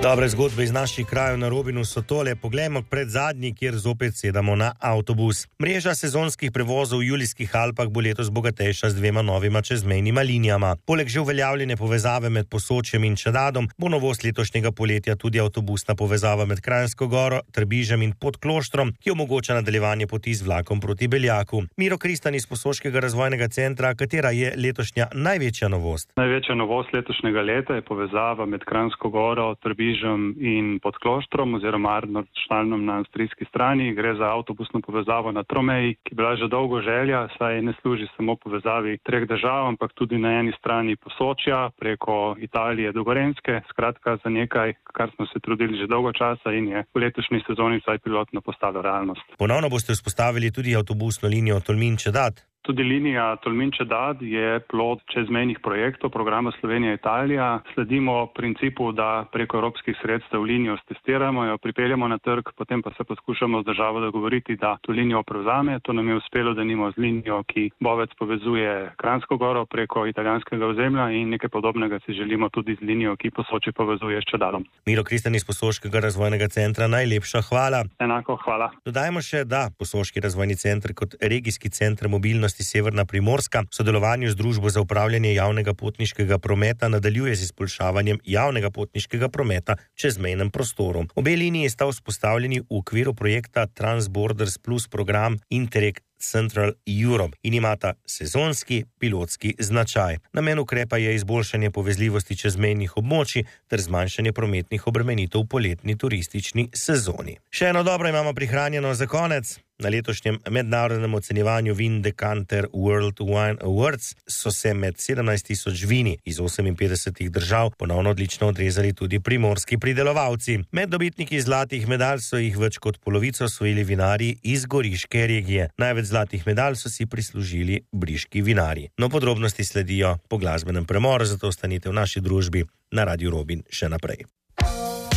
Dobre zgodbe iz naših krajev na Robinu so tole. Poglejmo k predzadnji, kjer zopet sedamo na avtobus. Mreža sezonskih prevozov v Julijskih Alpah bo letos bogatejša z 2 novima čezmejnima linijama. Poleg že uveljavljene povezave med Posočjem in Čedadom bo novost letošnjega poletja tudi avtobusna povezava med Kranjsko Goro, Trbižem in Podkloštrom, ki omogoča nadaljevanje poti z vlakom proti Beljaku. Miro Kristan iz Posoškega razvojnega centra, katera je letošnja največja novost? Največja novost letošnjega leta je povezava med Kranjsko Goro, Trbižem in Podkloštrom oziroma Arnoldštalnom na avstrijski strani. Gre za avtobusno povezavo na tromeji, ki je bila že dolgo želja, saj ne služi samo povezavi 3 držav, ampak tudi na eni strani Posočja preko Italije do Gorenjske. Skratka za nekaj, kar smo se trudili že dolgo časa in je v letošnji sezoni vsaj pilotno postalo realnost. Ponovno boste vzpostavili tudi avtobusno linijo Tolmin-Čedad. Tudi linija Tolmin-Čedad je plod čezmejnih projektov programa Slovenija-Italija. Sledimo principu, da preko evropskih sredstev linijo stestiramo, jo pripeljamo na trg, potem pa se poskušamo z državo dogovoriti, da to linijo prevzame. To nam je uspelo, da nimo z linijo, ki Bovec povezuje Kranjsko Goro preko italijanskega ozemlja, in nekaj podobnega si želimo tudi z linijo, ki Posočje povezuje s Čedadom. Miro Kristan iz Posoškega razvojnega centra, najlepša hvala. Enako hvala. Dodajmo še, da Posoški razvojni center kot regijski center mobilnosti Severna Primorska v sodelovanju z Družbo za upravljanje javnega potniškega prometa nadaljuje z izboljšavanjem javnega potniškega prometa v čezmejnem prostoru. Obe liniji sta vzpostavljeni v okviru projekta Transborders Plus program Interreg Central Europe in imata sezonski pilotski značaj. Namen ukrepa je izboljšanje povezljivosti čezmejnih območij ter zmanjšanje prometnih obremenitev v poletni turistični sezoni. Še eno dobro imamo prihranjeno za konec. Na letošnjem mednarodnem ocenjevanju Vin Decanter World Wine Awards so se med 17.000 vini iz 58 držav ponovno odlično odrezali tudi primorski pridelovalci. Med dobitniki zlatih medalj so jih več kot polovico osvojili vinarji iz Goriške regije. Največ zlatih medalj so si prislužili briški vinarji. No, podrobnosti sledijo po glasbenem premoru, zato ostanite v naši družbi na Radiu Robin še naprej.